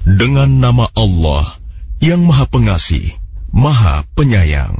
Dengan nama Allah yang Maha Pengasih, Maha Penyayang.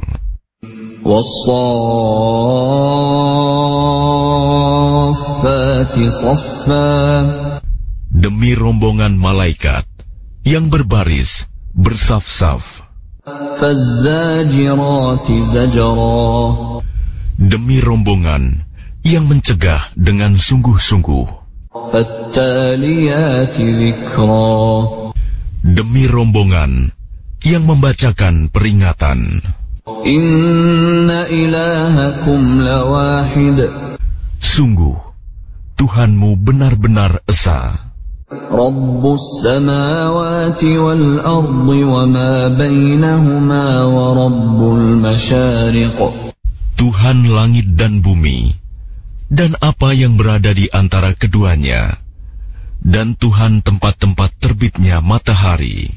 Wassafati saffa. Demi rombongan malaikat yang berbaris bersaf-saf. Fazzajirati zajra. Demi rombongan yang mencegah dengan sungguh-sungguh. Fattaliyati dzikra. Demi rombongan yang membacakan peringatan. Inna ilahakum lawahid. Sungguh, Tuhanmu benar-benar esa. Rabbus samawati wal ardi wa ma bainahuma wa rabbul masyariq. Tuhan langit dan bumi, dan apa yang berada di antara keduanya, dan Tuhan tempat-tempat terbitnya matahari.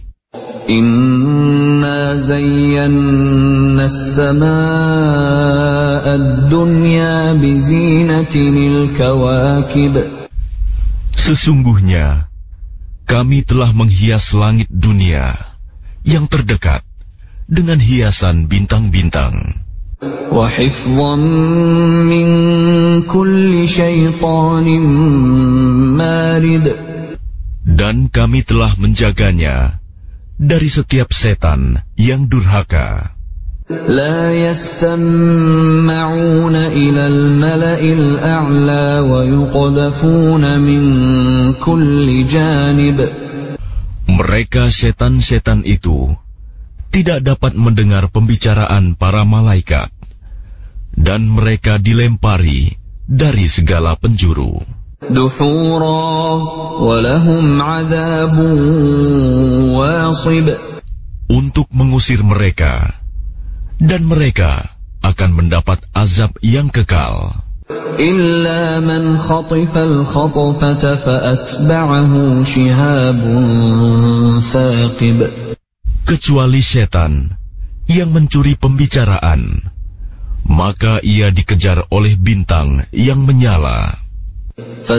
Inna zayyanna as-samaa'a ad-dunya bizinatinil kawakib. Sesungguhnya, kami telah menghias langit dunia yang terdekat dengan hiasan bintang-bintang. Wa hifdhan min kulli syaitanin marid. Dan kami telah menjaganya dari setiap setan yang durhaka. La yasma'una ila al-mala'il a'la wa yuqdhafuna min kulli janib. Mereka setan-setan itu tidak dapat mendengar pembicaraan para malaikat, dan mereka dilempari dari segala penjuru. Duhura wa lahum 'adzabun wasib. Untuk mengusir mereka, dan mereka akan mendapat azab yang kekal. Illa man khatifa al-khatfata fa'atba'ahu shihabun thaqib. Kecuali setan yang mencuri pembicaraan, maka ia dikejar oleh bintang yang menyala.